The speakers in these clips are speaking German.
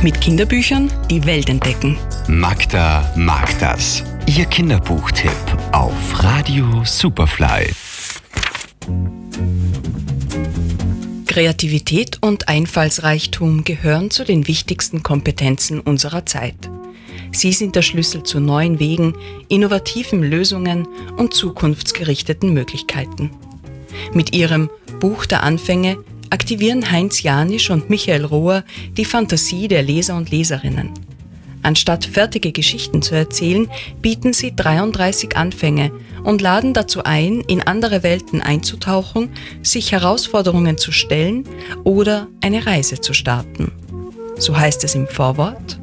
Mit Kinderbüchern die Welt entdecken. Magda mag das. Ihr Kinderbuchtipp auf Radio Superfly. Kreativität und Einfallsreichtum gehören zu den wichtigsten Kompetenzen unserer Zeit. Sie sind der Schlüssel zu neuen Wegen, innovativen Lösungen und zukunftsgerichteten Möglichkeiten. Mit ihrem Buch der Anfänge aktivieren Heinz Janisch und Michael Rohr die Fantasie der Leser und Leserinnen. Anstatt fertige Geschichten zu erzählen, bieten sie 33 Anfänge und laden dazu ein, in andere Welten einzutauchen, sich Herausforderungen zu stellen oder eine Reise zu starten. So heißt es im Vorwort: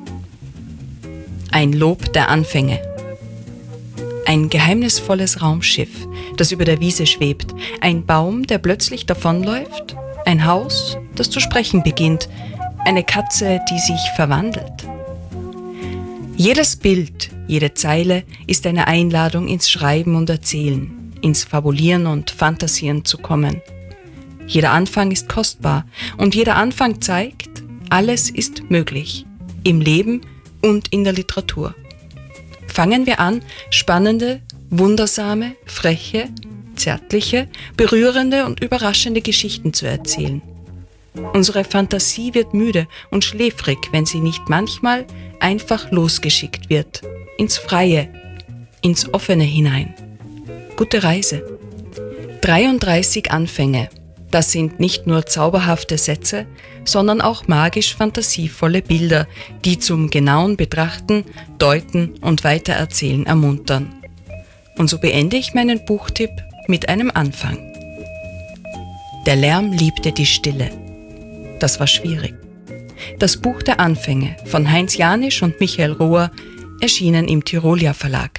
Ein Lob der Anfänge. Ein geheimnisvolles Raumschiff, das über der Wiese schwebt, ein Baum, der plötzlich davonläuft, ein Haus, das zu sprechen beginnt, eine Katze, die sich verwandelt. Jedes Bild, jede Zeile ist eine Einladung ins Schreiben und Erzählen, ins Fabulieren und Fantasieren zu kommen. Jeder Anfang ist kostbar und jeder Anfang zeigt, alles ist möglich, im Leben und in der Literatur. Fangen wir an, spannende, wundersame, freche, zärtliche, berührende und überraschende Geschichten zu erzählen. Unsere Fantasie wird müde und schläfrig, wenn sie nicht manchmal einfach losgeschickt wird, ins Freie, ins Offene hinein. Gute Reise. 33 Anfänge. Das sind nicht nur zauberhafte Sätze, sondern auch magisch fantasievolle Bilder, die zum genauen Betrachten, Deuten und Weitererzählen ermuntern. Und so beende ich meinen Buchtipp mit einem Anfang. Der Lärm liebte die Stille. Das war schwierig. Das Buch der Anfänge von Heinz Janisch und Michael Rohr, erschienen im Tyrolia Verlag.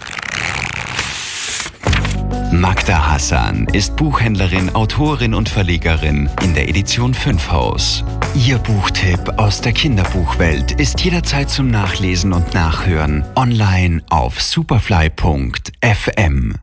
Magda Hassan ist Buchhändlerin, Autorin und Verlegerin in der Edition 5 Haus. Ihr Buchtipp aus der Kinderbuchwelt ist jederzeit zum Nachlesen und Nachhören online auf superfly.fm.